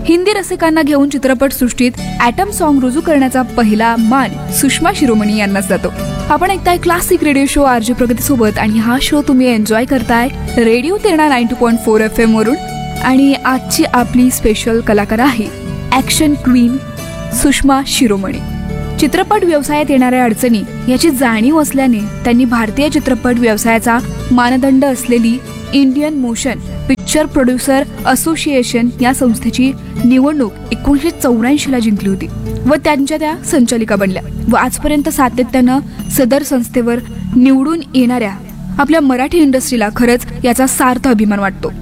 हिंदी रसिकांना घेऊन चित्रपट सृष्टीत ॲटम सॉन्ग रुजू करण्याचा पहिला मान सुषमा शिरोमणी यांनाच जातो. आपण ऐकताय क्लासिक रेडिओ शो आरजे प्रगती सोबत आणि हा शो तुम्ही एन्जॉय करताय रेडिओ तेरणा 92.4 FM वरून. आणि आजची आपली स्पेशल कलाकार आहे ॲक्शन क्वीन सुषमा शिरोमणी. चित्रपट व्यवसायात येणाऱ्या अडचणी याची जाणीव असल्याने त्यांनी भारतीय चित्रपट व्यवसायाचा मानदंड असलेली Indian motion picture producer association या संस्थेची निवडणूक 1984 ला जिंकली होती व त्यांच्या त्या संचालिका बनल्या व आजपर्यंत सातत्यानं सदर संस्थेवर निवडून येणाऱ्या आपल्या मराठी इंडस्ट्रीला खरंच याचा सार्थ अभिमान वाटतो.